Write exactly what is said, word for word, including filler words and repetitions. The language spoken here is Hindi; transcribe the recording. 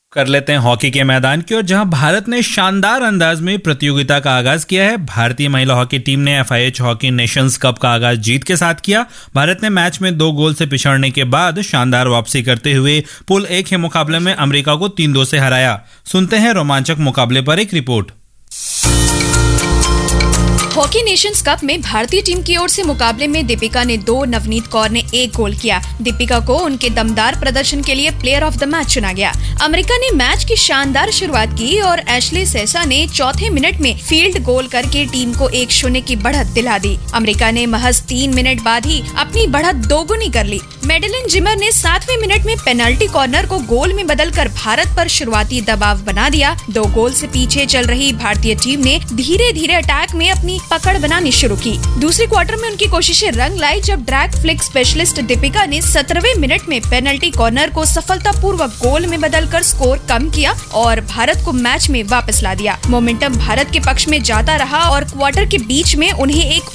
कर लेते हैं हॉकी के मैदान की ओर, जहां भारत ने शानदार अंदाज में प्रतियोगिता का आगाज किया है। भारतीय महिला हॉकी टीम ने F I H hockey Nations cup का आगाज जीत के साथ किया। भारत ने मैच में दो गोल से पिछड़ने के बाद शानदार वापसी करते हुए पूल एक के मुकाबले में अमेरिका को तीन दो से हराया। सुनते हैं रोमांचक मुकाबले पर एक रिपोर्ट। हॉकी नेशंस कप में भारतीय टीम की ओर से मुकाबले में दीपिका ने दो, नवनीत कौर ने एक गोल किया। दीपिका को उनके दमदार प्रदर्शन के लिए प्लेयर ऑफ द मैच चुना गया। अमेरिका ने मैच की शानदार शुरुआत की और एशले सेसा ने चौथे मिनट में फील्ड गोल करके टीम को एक शून्य की बढ़त दिला दी। अमेरिका ने महज तीन मिनट बाद ही अपनी बढ़त दोगुनी कर ली। मेडेलिन जिमर ने सातवें मिनट में पेनल्टी कॉर्नर को गोल में बदलकर भारत पर शुरुआती दबाव बना दिया। दो गोल से पीछे चल रही भारतीय टीम ने धीरे धीरे अटैक में अपनी पकड़ बनानी शुरू की। दूसरे क्वार्टर में उनकी कोशिशें रंग लाई जब ड्रैग फ्लिक स्पेशलिस्ट दीपिका ने सत्रहवें मिनट में पेनल्टी कॉर्नर को सफलतापूर्वक गोल में बदलकर स्कोर कम किया और भारत को मैच में वापस ला दिया। मोमेंटम भारत के पक्ष में जाता रहा और क्वार्टर के बीच में उन्हें एक